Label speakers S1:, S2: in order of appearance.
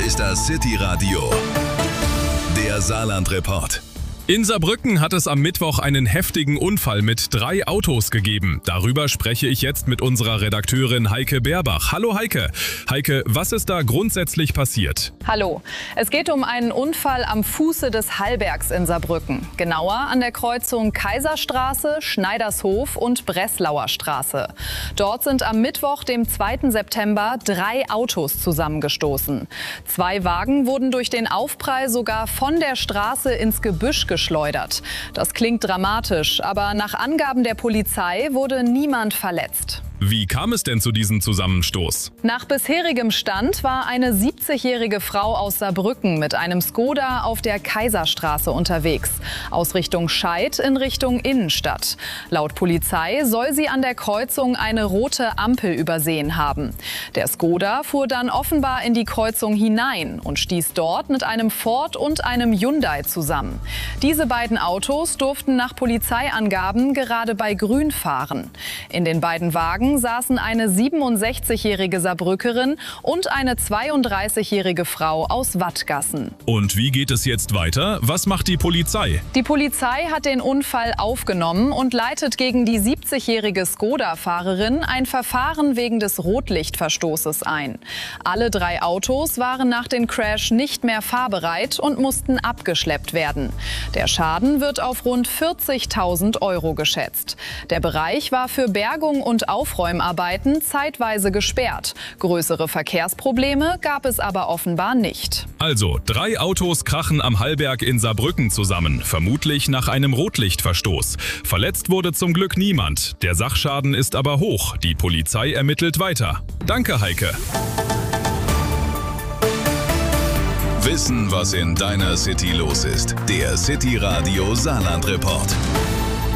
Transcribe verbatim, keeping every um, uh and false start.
S1: ist das City Radio, der Saarland-Report.
S2: In Saarbrücken hat es am Mittwoch einen heftigen Unfall mit drei Autos gegeben. Darüber spreche ich jetzt mit unserer Redakteurin Heike Beerbach. Hallo Heike. Heike, was ist da grundsätzlich passiert?
S3: Hallo. Es geht um einen Unfall am Fuße des Hallbergs in Saarbrücken. Genauer an der Kreuzung Kaiserstraße, Schneidershof und Breslauer Straße. Dort sind am Mittwoch, dem zweiten September, drei Autos zusammengestoßen. Zwei Wagen wurden durch den Aufprall sogar von der Straße ins Gebüsch geschleudert. geschleudert. Das klingt dramatisch, aber nach Angaben der Polizei wurde niemand verletzt.
S2: Wie kam es denn zu diesem Zusammenstoß?
S3: Nach bisherigem Stand war eine siebzigjährige Frau aus Saarbrücken mit einem Skoda auf der Kaiserstraße unterwegs, aus Richtung Scheid in Richtung Innenstadt. Laut Polizei soll sie an der Kreuzung eine rote Ampel übersehen haben. Der Skoda fuhr dann offenbar in die Kreuzung hinein und stieß dort mit einem Ford und einem Hyundai zusammen. Diese beiden Autos durften nach Polizeiangaben gerade bei Grün fahren. In den beiden Wagen saßen eine siebenundsechzigjährige Saarbrückerin und eine zweiunddreißigjährige Frau aus Wattgassen.
S2: Und wie geht es jetzt weiter? Was macht die Polizei?
S3: Die Polizei hat den Unfall aufgenommen und leitet gegen die siebzigjährige Skoda-Fahrerin ein Verfahren wegen des Rotlichtverstoßes ein. Alle drei Autos waren nach dem Crash nicht mehr fahrbereit und mussten abgeschleppt werden. Der Schaden wird auf rund vierzigtausend Euro geschätzt. Der Bereich war für Bergung und Aufräumarbeiten zeitweise gesperrt. Größere Verkehrsprobleme gab es aber offenbar nicht.
S2: Also, drei Autos krachen am Hallberg in Saarbrücken zusammen, vermutlich nach einem Rotlichtverstoß. Verletzt wurde zum Glück niemand. Der Sachschaden ist aber hoch. Die Polizei ermittelt weiter. Danke, Heike.
S1: Wissen, was in deiner City los ist. Der City Radio Saarland-Report.